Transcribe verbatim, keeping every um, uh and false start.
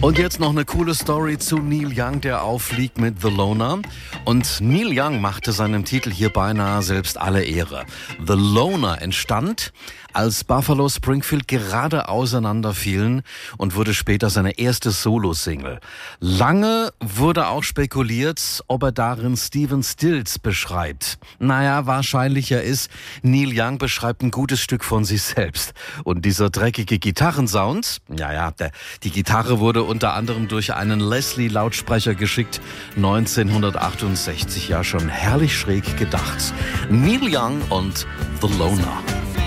Und jetzt noch eine coole Story zu Neil Young, der auffliegt mit The Loner. Und Neil Young machte seinem Titel hier beinahe selbst alle Ehre. The Loner entstand, als Buffalo Springfield gerade auseinanderfielen und wurde später seine erste Solo-Single. Lange wurde auch spekuliert, ob er darin Stephen Stills beschreibt. Naja, wahrscheinlicher ist, Neil Young beschreibt ein gutes Stück von sich selbst. Und dieser dreckige Gitarrensound, ja, ja, der, die Gitarre wurde unter anderem durch einen Leslie-Lautsprecher geschickt, neunzehnhundertachtundsechzig, ja schon herrlich schräg gedacht. Neil Young und The Loner.